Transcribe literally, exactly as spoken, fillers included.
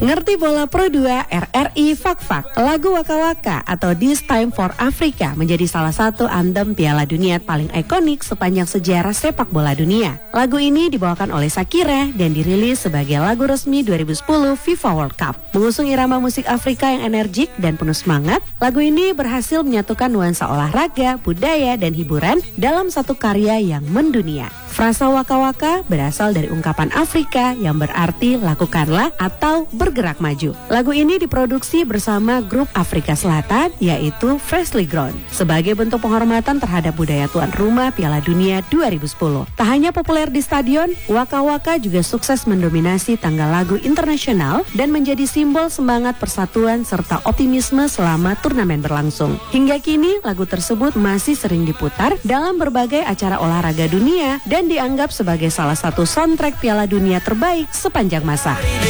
Ngerti bola Pro dua R R I Fak-Fak. Lagu Waka Waka atau This Time for Africa menjadi salah satu anthem Piala Dunia paling ikonik sepanjang sejarah sepak bola dunia. Lagu ini dibawakan oleh Shakira dan dirilis sebagai lagu resmi dua ribu sepuluh FIFA World Cup. Mengusung irama musik Afrika yang energik dan penuh semangat, lagu ini berhasil menyatukan nuansa olahraga, budaya, dan hiburan dalam satu karya yang mendunia. Frasa Waka Waka berasal dari ungkapan Afrika yang berarti lakukanlah atau bergerak maju. Lagu ini diproduksi bersama grup Afrika Selatan yaitu Freshly Grown sebagai bentuk penghormatan terhadap budaya tuan rumah Piala Dunia dua ribu sepuluh. Tak hanya populer di stadion, Waka Waka juga sukses mendominasi tanggal lagu internasional dan menjadi simbol semangat persatuan serta optimisme selama turnamen berlangsung. Hingga kini lagu tersebut masih sering diputar dalam berbagai acara olahraga dunia dan dianggap sebagai salah satu soundtrack Piala Dunia terbaik sepanjang masa.